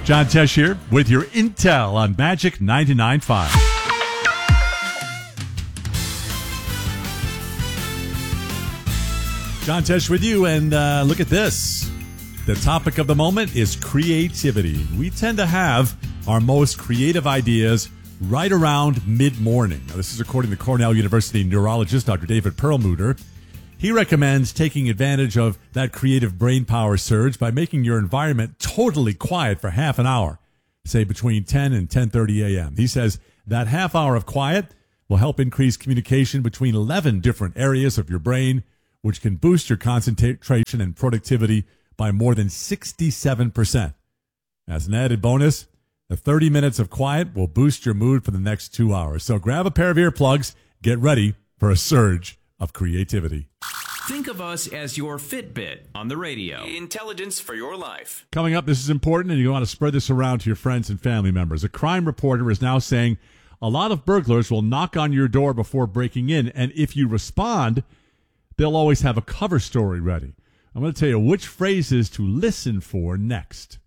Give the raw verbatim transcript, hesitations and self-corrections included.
John Tesh here with your intel on Magic ninety-nine point five. John Tesh with you, and uh, look at this. The topic of the moment is creativity. We tend to have our most creative ideas right around mid-morning. Now, this is according to Cornell University neurologist Doctor David Perlmutter. He recommends taking advantage of that creative brain power surge by making your environment totally quiet for half an hour, say between ten and ten thirty a.m. He says that half hour of quiet will help increase communication between eleven different areas of your brain, which can boost your concentration and productivity by more than sixty-seven percent. As an added bonus, the thirty minutes of quiet will boost your mood for the next two hours. So grab a pair of earplugs, get ready for a surge of creativity. Think of us as your Fitbit on the radio. Intelligence for your life. Coming up, this is important, and you want to spread this around to your friends and family members. A crime reporter is now saying a lot of burglars will knock on your door before breaking in, and if you respond, they'll always have a cover story ready. I'm going to tell you which phrases to listen for next.